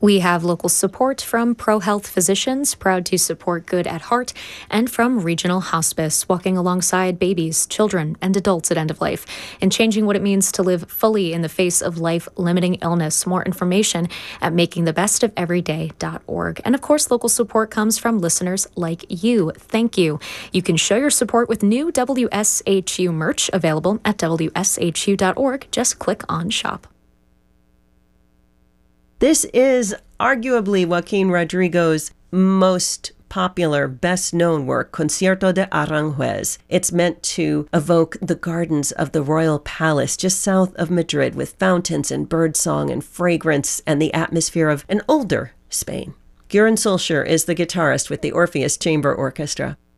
We have local support from ProHealth Physicians, proud to support good at heart, and from Regional Hospice, walking alongside babies, children, and adults at end of life, and changing what it means to live fully in the face of life-limiting illness. More information at makingthebestofeveryday.org. And of course, local support comes from listeners like you. Thank you. You can show your support with new WSHU merch available at WSHU.org. Just click on Shop. This is arguably Joaquin Rodrigo's most popular, best-known work, Concierto de Aranjuez. It's meant to evoke the gardens of the royal palace just south of Madrid with fountains and birdsong and fragrance and the atmosphere of an older Spain. Göran Solskjaer is the guitarist with the Orpheus Chamber Orchestra.